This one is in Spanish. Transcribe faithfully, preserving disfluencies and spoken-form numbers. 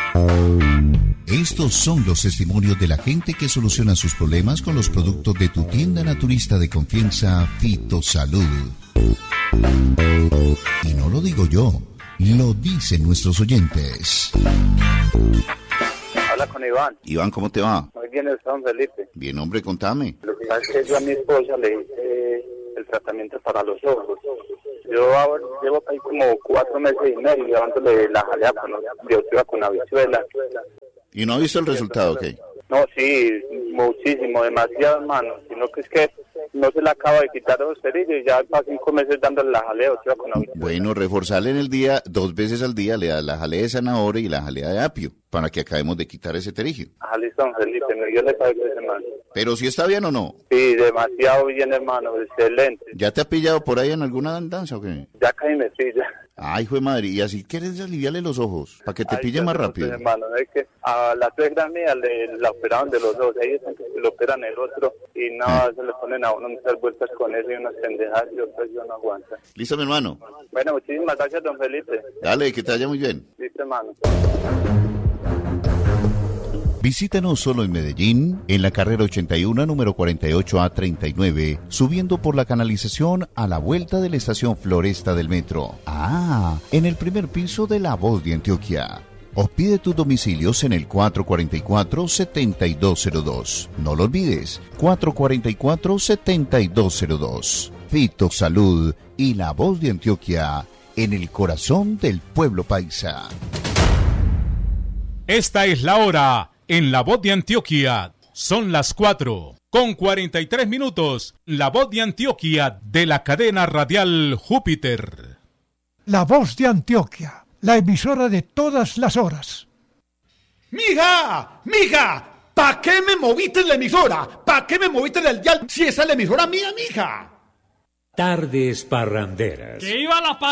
Estos son los testimonios de la gente que soluciona sus problemas con los productos de tu tienda naturista de confianza, Fitosalud. Y no lo digo yo, lo dicen nuestros oyentes. Habla con Iván. Iván, ¿cómo te va? Muy bien, está don Felipe. Bien, hombre, contame. Lo que pasa es que yo a mi esposa le hice el tratamiento para los ojos. Yo ahora llevo ahí como cuatro meses y medio llevándole la jalea con dióxido con habichuela. ¿Y no ha visto el resultado, qué? No, sí, muchísimo, demasiado, hermano. Sino que es que no se le acaba de quitar los cerillos y ya para cinco meses dándole la jalea dióxido con habichuela. Bueno, reforzarle en el día, dos veces al día, le da la jalea de zanahoria y la jalea de apio, para que acabemos de quitar ese terigio. Ah, listo, don Felipe, me dio le pago ese hermano. ¿Pero si está bien o no? Sí, demasiado bien, hermano, excelente. ¿Ya te ha pillado por ahí en alguna andanza o qué? Ya caí me pilla. Ay, hijo de madre, y así quieres aliviarle los ojos, para que te Ay, pille más rápido. Pues, hermano, es que a la suegra mía le la operaron de los ojos, ellos dicen que se lo operan el otro y no, Ah. se le ponen a uno muchas vueltas con eso y unas pendejadas y otras yo no aguanto. Listo, mi hermano. Bueno, muchísimas gracias, don Felipe. Dale, que te vaya muy bien. Listo, hermano. Visítanos solo en Medellín, en la carrera ochenta y uno, número cuarenta y ocho A treinta y nueve, subiendo por la canalización a la vuelta de la estación Floresta del metro. Ah, en el primer piso de La Voz de Antioquia. O pide tus domicilios en el cuatro cuatro cuatro, siete dos cero dos. No lo olvides, cuatro cuatro cuatro, siete dos cero dos. Fitosalud y La Voz de Antioquia, en el corazón del pueblo paisa. Esta es la hora. En La Voz de Antioquia son las cuatro con cuarenta y tres minutos. La Voz de Antioquia de la cadena radial Júpiter. La Voz de Antioquia, la emisora de todas las horas. ¡Mija! ¡Mija! ¿Pa' qué me moviste la emisora? ¿Pa' qué me moviste del dial si esa es la emisora mía, mija? Tardes parranderas. ¡Que iba la